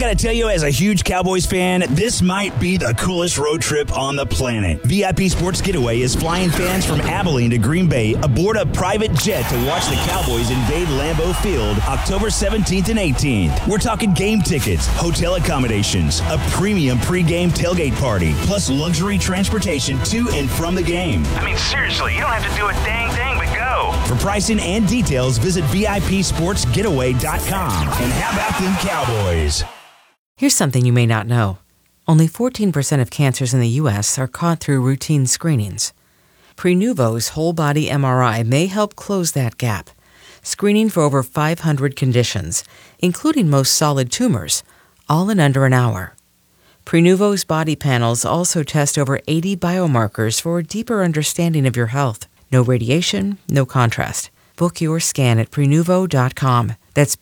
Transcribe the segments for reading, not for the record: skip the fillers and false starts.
Gotta tell you, as a huge Cowboys fan, this might be the coolest road trip on the planet. VIP Sports Getaway is flying fans from Abilene to Green Bay aboard a private jet to watch the Cowboys invade Lambeau Field October 17th and 18th. We're talking game tickets, hotel accommodations, a premium pregame tailgate party, plus luxury transportation to and from the game. I mean, seriously, you don't have to do a dang thing but go. For pricing and details, visit VIPSportsGetaway.com. And how about them Cowboys? Here's something you may not know. Only 14% of cancers in the U.S. are caught through routine screenings. Prenuvo's whole-body MRI may help close that gap, screening for over 500 conditions, including most solid tumors, all in under an hour. Prenuvo's body panels also test over 80 biomarkers for a deeper understanding of your health. No radiation, no contrast. Book your scan at Prenuvo.com. That's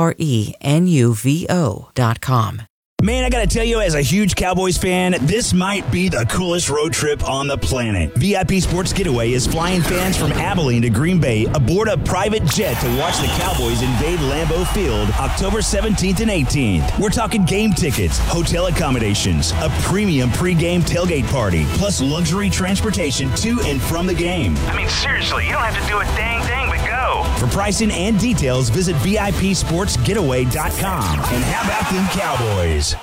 Prenuvo.com. Man, I gotta tell you, as a huge Cowboys fan, this might be the coolest road trip on the planet. VIP Sports Getaway is flying fans from Abilene to Green Bay aboard a private jet to watch the Cowboys invade Lambeau Field October 17th and 18th. We're talking game tickets, hotel accommodations, a premium pregame tailgate party, plus luxury transportation to and from the game. I mean, seriously, you don't have to do a dang thing but go. For pricing and details, visit VIPSportsGetaway.com. And how about them Cowboys?